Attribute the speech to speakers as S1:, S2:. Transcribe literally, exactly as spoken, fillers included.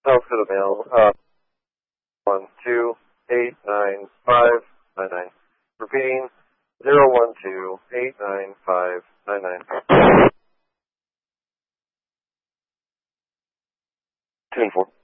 S1: Now for the mail, uh, one two eight nine five nine nine. Repeating, zero one two eight nine five nine nine. Ten four.